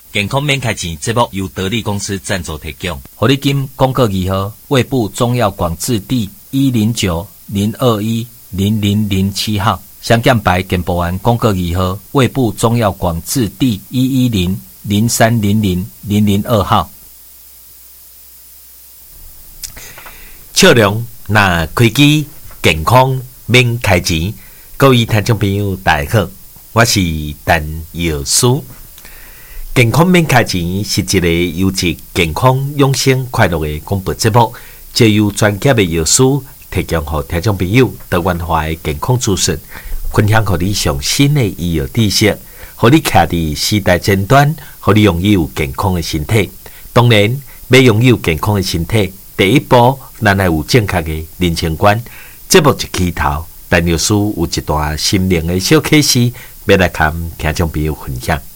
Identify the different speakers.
Speaker 1: 健康免开钱节目由得力公司赞助提供。
Speaker 2: 活力金广告二号，卫部中药广字第109-021-0007号，香港白健保案广告二号，卫部中药广字第110-0300-002号。
Speaker 1: 笑容那开机，健康免开钱。各位听众朋友，大家好，我是陈药师。健康免开钱是一个优质健康养生快乐的广播节目，借由专业的药师提供给听众朋友多元化的健康资讯，分享给你上新的医药知识，让你徛伫时代尖端，让你拥有健康的身体。当然，要拥有健康的身体，第一步咱要有正确的人生观。节目一起头，陈药师有一段心灵的小启示，要来跟听众朋友分享。